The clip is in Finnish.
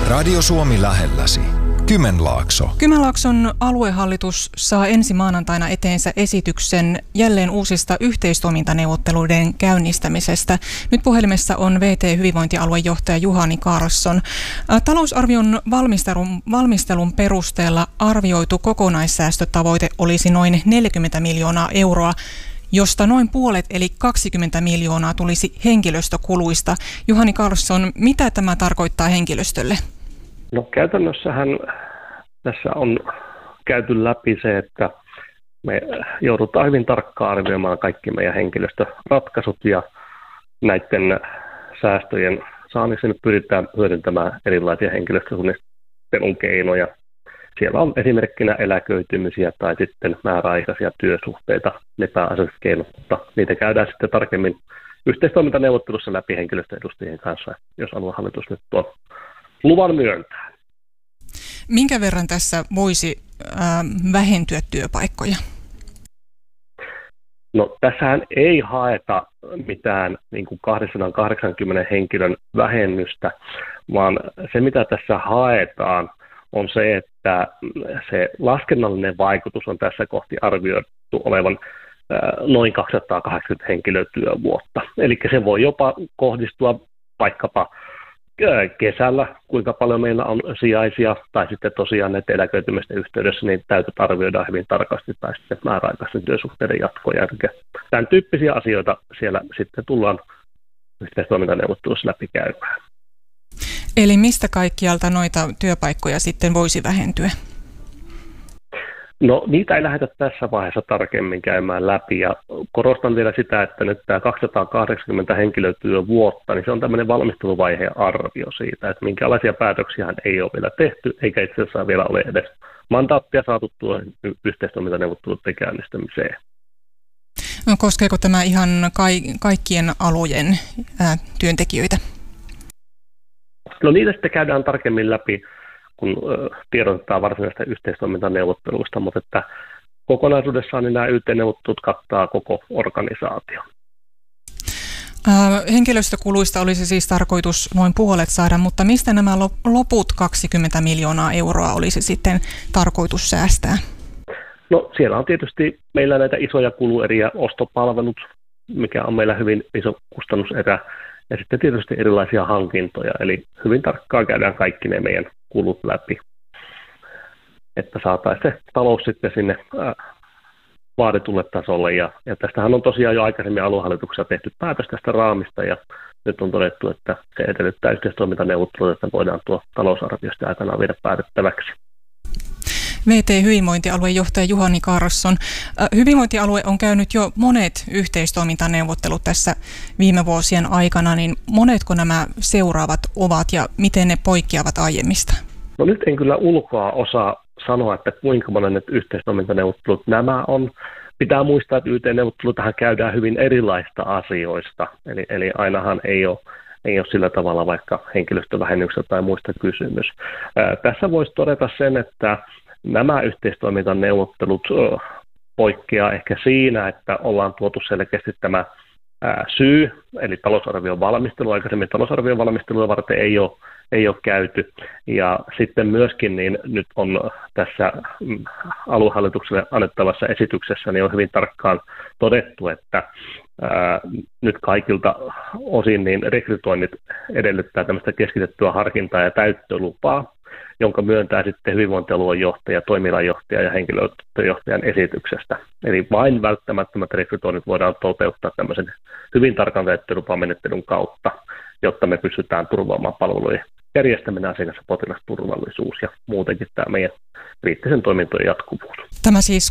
Radio Suomi lähelläsi. Kymenlaakso. Kymenlaakson aluehallitus saa ensi maanantaina eteensä esityksen jälleen uusista yhteistoimintaneuvotteluiden käynnistämisestä. Nyt puhelimessa on VT-hyvinvointialuejohtaja Juhani Carlsson. Talousarvion valmistelun perusteella arvioitu kokonaissäästötavoite olisi noin 40 miljoonaa euroa, josta noin puolet eli 20 miljoonaa tulisi henkilöstökuluista. Juhani Carlsson, mitä tämä tarkoittaa henkilöstölle? No käytännössähän tässä on käyty läpi se, että me joudutaan hyvin tarkkaan arvioimaan kaikki meidän henkilöstöratkaisut ja näiden säästöjen saamisen pyritään hyödyntämään erilaisia henkilöstösuunnittelun keinoja. Siellä on esimerkkinä eläköitymisiä tai sitten määräaikaisia työsuhteita, ne pääasialliset keinot, mutta niitä käydään sitten tarkemmin yhteistoimintaneuvottelussa läpi henkilöstöedustajien kanssa, jos aluehallitus nyt tuon luvan myöntää. Minkä verran tässä voisi vähentyä työpaikkoja? No tässähän ei haeta mitään niin kuin 280 henkilön vähennystä, vaan se mitä tässä haetaan on se, että se laskennallinen vaikutus on tässä kohti arvioitu olevan noin 280 henkilötyövuotta. Eli se voi jopa kohdistua vaikkapa kesällä, kuinka paljon meillä on sijaisia, tai sitten tosiaan näiden eläköitymisten yhteydessä, niin täytyy arvioida hyvin tarkasti, tai sitten määräaikaisten työsuhteiden jatkoja. Tämän tyyppisiä asioita siellä sitten tullaan yhteistoimintaneuvottelussa läpi käymään. Eli mistä kaikkialta noita työpaikkoja sitten voisi vähentyä? No niitä ei lähdetä tässä vaiheessa tarkemmin käymään läpi, ja korostan vielä sitä, että nyt tämä 280 henkilötyövuotta, niin se on tämmöinen valmisteluvaiheen arvio siitä, että minkälaisia päätöksiä ei ole vielä tehty, eikä itse asiassa vielä ole edes mandaattia saatu tuon yhteistoimintaneuvotteluiden käynnistämiseen. No, koskeeko tämä ihan kaikkien alojen työntekijöitä? No niitä sitten käydään tarkemmin läpi, kun tiedotetaan varsinaisista yhteistoimintaneuvotteluista, mutta että kokonaisuudessaan niin nämä YT-neuvottelut kattaa koko organisaatio. Henkilöstökuluista olisi siis tarkoitus noin puolet saada, mutta mistä nämä loput 20 miljoonaa euroa olisi sitten tarkoitus säästää? No siellä on tietysti meillä näitä isoja kulueriä, ostopalvelut, mikä on meillä hyvin iso kustannuserä, ja sitten tietysti erilaisia hankintoja, eli hyvin tarkkaan käydään kaikki ne meidän kulut läpi, että saataisiin se talous sitten sinne vaaditulle tasolle. Ja tästähän on tosiaan jo aikaisemmin aluehallituksessa tehty päätös tästä raamista, ja nyt on todettu, että se edellyttää yhteistoimintaneuvotteluja, että voidaan tuo talousarviosta aikanaan viedä päätettäväksi. VT-hyvinvointialuejohtaja Juhani Carlsson. Hyvinvointialue on käynyt jo monet yhteistoimintaneuvottelut tässä viime vuosien aikana, niin monetko nämä seuraavat ovat ja miten ne poikkeavat aiemmista? No nyt en kyllä ulkoa osaa sanoa, että kuinka monet yhteistoimintaneuvottelut nämä on. Pitää muistaa, että YT-neuvottelutahan käydään hyvin erilaista asioista, eli ainahan ei ole sillä tavalla vaikka henkilöstövähennyksestä tai muista kysymys. Tässä voisi todeta sen, että nämä yhteistoimintaneuvottelut poikkeaa ehkä siinä, että ollaan tuotu selkeästi tämä syy, eli talousarvion valmistelu. Aikaisemmin talousarvion valmistelua varten ei ole käyty. Ja sitten myöskin niin nyt on tässä aluehallitukselle annettavassa esityksessä niin on hyvin tarkkaan todettu, että nyt kaikilta osin niin rekrytoinnit edellyttää tämmöistä keskitettyä harkintaa ja täyttölupaa, jonka myöntää sitten hyvinvointialueen johtaja, toimialanjohtaja ja henkilöstöjohtajan esityksestä. Eli vain välttämättömät rekrytoinnit voidaan toteuttaa tämmöisen hyvin tarkan täyttölupamenettelyn kautta, jotta me pystytään turvaamaan palvelujen järjestäminen, asiakas- ja potilasturvallisuus ja muutenkin tämä meidän kriittisen toimintojen jatkuvuus. Tämä siis